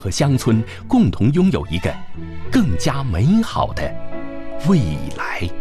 和乡村共同拥有一个更加美好的未来。